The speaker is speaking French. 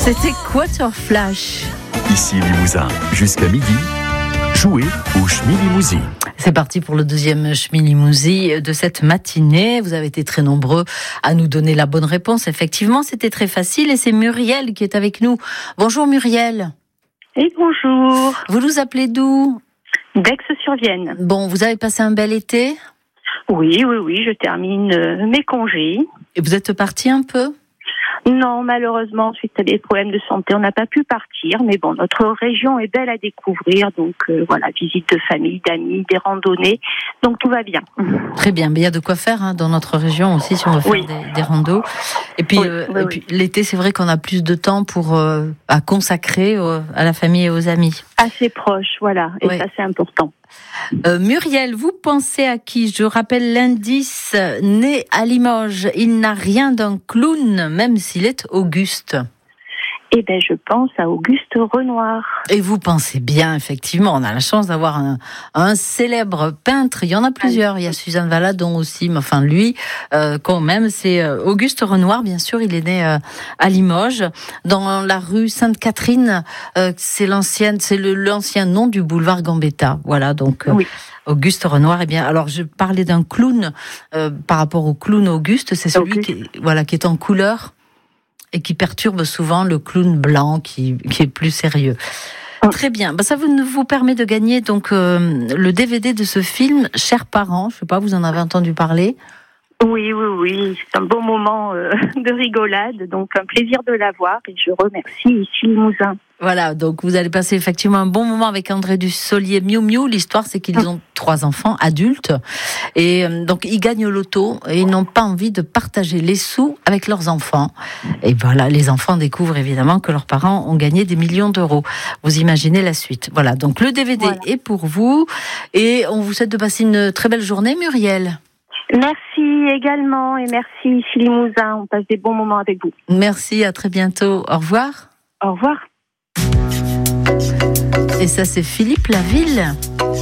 C'était Quarter Flash. Ici Limousin, jusqu'à midi, jouez au Schmilimousi. C'est parti pour le deuxième Schmilimousi de cette matinée. Vous avez été très nombreux à nous donner la bonne réponse. Effectivement, c'était très facile et c'est Muriel qui est avec nous. Bonjour Muriel. Et bonjour. Vous nous appelez d'où ? d'Aix-sur-Vienne. Bon, vous avez passé un bel été ? Oui, je termine mes congés. Et vous êtes parti un peu ? Non, malheureusement, suite à des problèmes de santé, on n'a pas pu partir. Mais bon, notre région est belle à découvrir. Donc voilà, visite de famille, d'amis, des randonnées. Donc tout va bien. Très bien, mais il y a de quoi faire dans notre région aussi si on veut faire des randos. Et puis, puis l'été, c'est vrai qu'on a plus de temps pour à consacrer à la famille et aux amis. Assez proche, voilà. Et ça, c'est important. Muriel, vous pensez à qui ? Je rappelle l'indice, né à Limoges. Il n'a rien d'un clown, même s'il est Auguste. Eh bien, je pense à Auguste Renoir. Et vous pensez bien, effectivement. On a la chance d'avoir un célèbre peintre. Il y en a plusieurs. Il y a Suzanne Valadon aussi. Mais enfin, lui, quand même, c'est Auguste Renoir. Bien sûr, il est né à Limoges, dans la rue Sainte-Catherine. C'est l'ancien nom du boulevard Gambetta. Voilà, donc... Auguste Renoir, eh bien, alors je parlais d'un clown par rapport au clown Auguste. C'est celui qui est en couleur et qui perturbe souvent le clown blanc qui est plus sérieux. Très bien. Ça vous permet de gagner donc le DVD de ce film, Chers parents. Je sais pas, vous en avez entendu parler ? Oui. C'est un beau moment de rigolade, donc un plaisir de l'avoir et je remercie ici Limousin. Voilà, donc vous allez passer effectivement un bon moment avec André Dussolier Miou Miou. L'histoire, c'est qu'ils ont 3 enfants adultes et donc ils gagnent au loto et ils n'ont pas envie de partager les sous avec leurs enfants. Et voilà, les enfants découvrent évidemment que leurs parents ont gagné des millions d'euros. Vous imaginez la suite. Voilà, donc le DVD est pour vous et on vous souhaite de passer une très belle journée, Muriel. Merci également et merci ici Limousin. On passe des bons moments avec vous. Merci, à très bientôt. Au revoir. Au revoir. Et ça, c'est Philippe Laville.